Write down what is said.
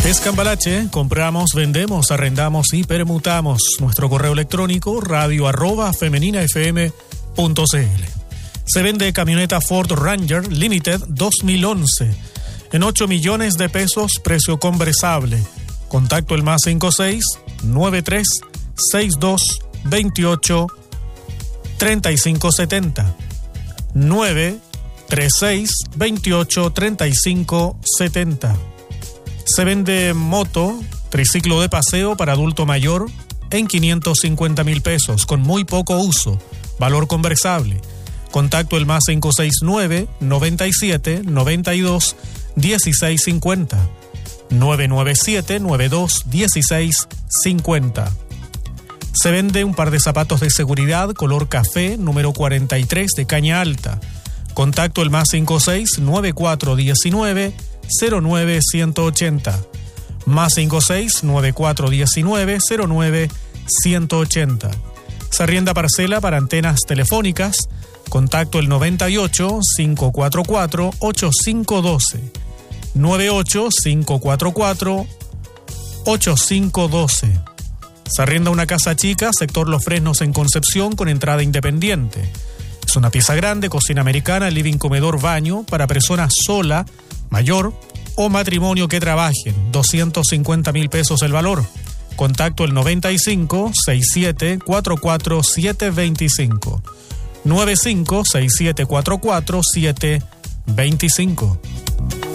Escambalache, compramos, vendemos, arrendamos y permutamos. Nuestro correo electrónico radio@femeninafm.cl. Se vende camioneta Ford Ranger Limited 2011 en 8 millones de pesos, precio conversable. Contacto el +56 93 62 28 3570 936 28 3570. Se vende moto, triciclo de paseo para adulto mayor en 550.000 pesos, con muy poco uso, valor conversable. Contacto el +569 97 92 1650 997 92 1650. Se vende un par de zapatos de seguridad color café número 43 de caña alta. Contacto el +56 9419 09180 +56 9419 09180. Se arrienda parcela para antenas telefónicas. Contacto el 98 544 8512 98 544 8512. Se arrienda una casa chica, sector Los Fresnos en Concepción, con entrada independiente. Es una pieza grande, cocina americana, living, comedor, baño, para persona sola, mayor o matrimonio que trabajen. 250.000 pesos el valor. Contacto el 95 67 44 725 95 67 44 725.